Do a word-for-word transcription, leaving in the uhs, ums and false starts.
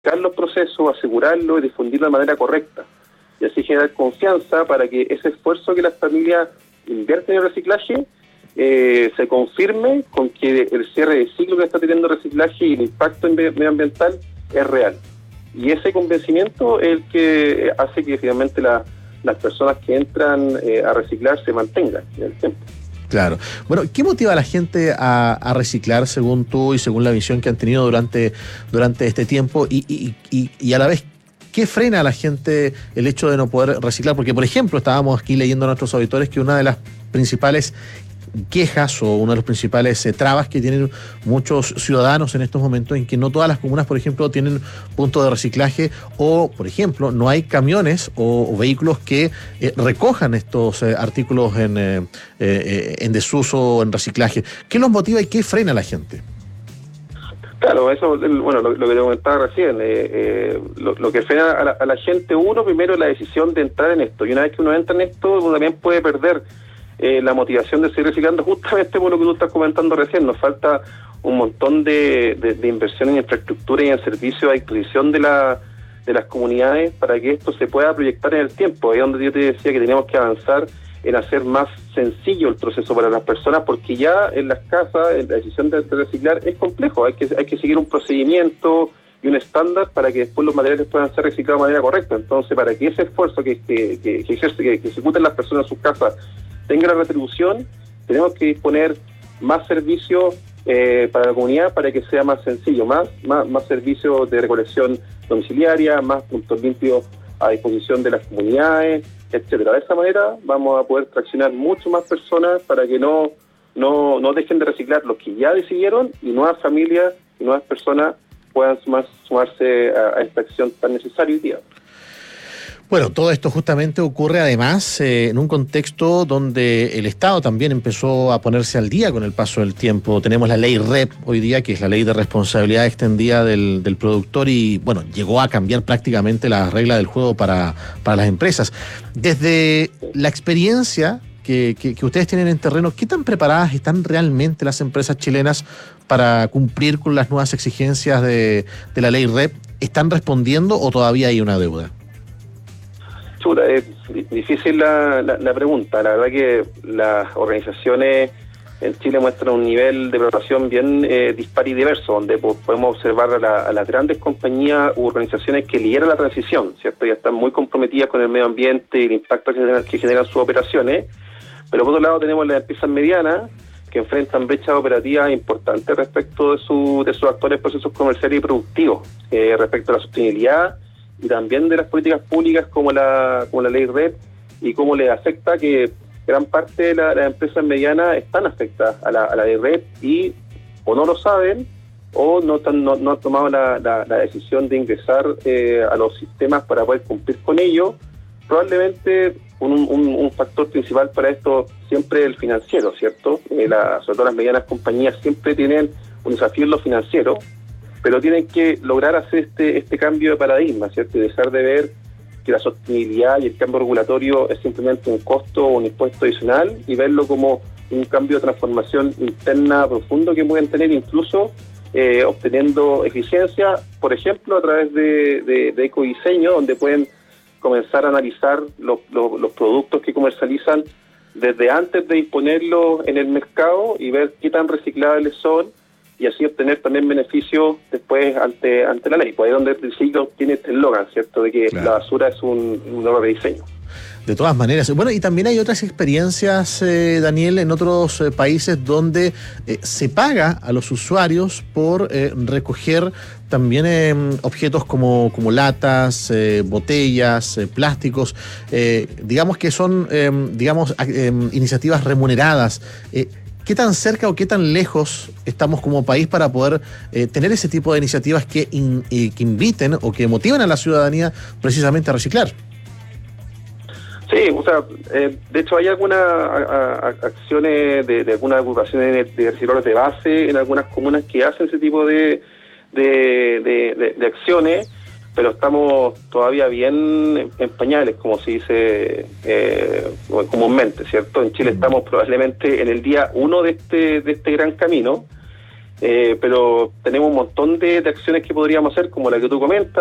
los procesos, asegurarlo y difundirlo de manera correcta. Y así generar confianza para que ese esfuerzo que las familias invierten en el reciclaje eh, se confirme con que el cierre de ciclo que está teniendo reciclaje y el impacto medioambiental es real. Y ese convencimiento es el que hace que finalmente la, las personas que entran eh, a reciclar se mantengan en el tiempo. Claro. Bueno, ¿qué motiva a la gente a, a reciclar según tú y según la visión que han tenido durante, durante este tiempo? Y, y, y, y a la vez, ¿qué frena a la gente el hecho de no poder reciclar? Porque, por ejemplo, estábamos aquí leyendo a nuestros auditores que una de las principales quejas o uno de los principales eh, trabas que tienen muchos ciudadanos en estos momentos en que no todas las comunas, por ejemplo, tienen puntos de reciclaje o, por ejemplo, no hay camiones o, o vehículos que eh, recojan estos eh, artículos en, eh, eh, en desuso o en reciclaje. ¿Qué los motiva y qué frena a la gente? Claro, eso, bueno, lo, lo que te comentaba recién, eh, eh, lo, lo que frena a la, a la gente, uno, primero la decisión de entrar en esto, y una vez que uno entra en esto, uno también puede perder Eh, la motivación de seguir reciclando justamente por lo que tú estás comentando recién. Nos falta un montón de, de, de inversión en infraestructura y en servicios a disposición de, la, de las comunidades para que esto se pueda proyectar en el tiempo. Ahí es donde yo te decía que teníamos que avanzar en hacer más sencillo el proceso para las personas, porque ya en las casas la decisión de, de reciclar es complejo. Hay que, hay que seguir un procedimiento y un estándar para que después los materiales puedan ser reciclados de manera correcta. Entonces, para que ese esfuerzo que, que, que, que, ejerce, que, que ejecuten las personas en sus casas tenga la retribución, tenemos que disponer más servicios eh, para la comunidad para que sea más sencillo, más, más, más servicios de recolección domiciliaria, más puntos limpios a disposición de las comunidades, etcétera. De esa manera vamos a poder traccionar mucho más personas para que no, no, no dejen de reciclar los que ya decidieron y nuevas familias y nuevas personas puedan sumar, sumarse a, a esta acción tan necesaria hoy día. Bueno, todo esto justamente ocurre además eh, en un contexto donde el Estado también empezó a ponerse al día con el paso del tiempo. Tenemos la ley R E P hoy día, que es la ley de responsabilidad extendida del, del productor y, bueno, llegó a cambiar prácticamente las reglas del juego para, para las empresas. Desde la experiencia que, que, que ustedes tienen en terreno, ¿qué tan preparadas están realmente las empresas chilenas para cumplir con las nuevas exigencias de, de la ley R E P? ¿Están respondiendo o todavía hay una deuda? Chura, es difícil la, la, la pregunta. La verdad que las organizaciones en Chile muestran un nivel de preparación bien eh, dispar y diverso, donde podemos observar a, la, a las grandes compañías u organizaciones que lideran la transición, ¿cierto? Ya están muy comprometidas con el medio ambiente y el impacto que generan, que generan sus operaciones. Pero por otro lado tenemos las empresas medianas que enfrentan brechas operativas importantes respecto de, su, de sus actuales procesos comerciales y productivos, eh, respecto a la sostenibilidad y también de las políticas públicas como la como la ley R E P y cómo les afecta que gran parte de la, las empresas medianas están afectadas a la, a la ley R E P y o no lo saben o no, tan, no, no han tomado la, la, la decisión de ingresar eh, a los sistemas para poder cumplir con ello. Probablemente un, un, un factor principal para esto siempre es el financiero, ¿cierto? Eh, la, sobre todo las medianas compañías siempre tienen un desafío en lo financiero, pero tienen que lograr hacer este este cambio de paradigma, ¿cierto? Y dejar de ver que la sostenibilidad y el cambio regulatorio es simplemente un costo o un impuesto adicional y verlo como un cambio de transformación interna profundo que pueden tener, incluso eh, obteniendo eficiencia, por ejemplo, a través de, de, de ecodiseño, donde pueden comenzar a analizar los, los, los productos que comercializan desde antes de disponerlos en el mercado y ver qué tan reciclables son, y así obtener también beneficios después ante ante la ley. Pues ahí es donde el ciclo tiene este eslogan, ¿cierto?, de que claro, la basura es un, un nuevo rediseño. De todas maneras. Bueno, y también hay otras experiencias, eh, Daniel, en otros eh, países donde eh, se paga a los usuarios por eh, recoger también eh, objetos como, como latas, eh, botellas, eh, plásticos, eh, digamos que son, eh, digamos, eh, iniciativas remuneradas. Eh, ¿Qué tan cerca o qué tan lejos estamos como país para poder eh, tener ese tipo de iniciativas que, in, eh, que inviten o que motiven a la ciudadanía precisamente a reciclar? Sí, o sea, eh, de hecho hay algunas a, a, acciones de, de algunas agrupaciones de recicladores de base en algunas comunas que hacen ese tipo de, de, de, de, de acciones, pero estamos todavía bien en pañales, como se dice eh, comúnmente, ¿cierto? En Chile estamos probablemente en el día uno de este de este gran camino, eh, pero tenemos un montón de, de acciones que podríamos hacer, como la que tú comentas.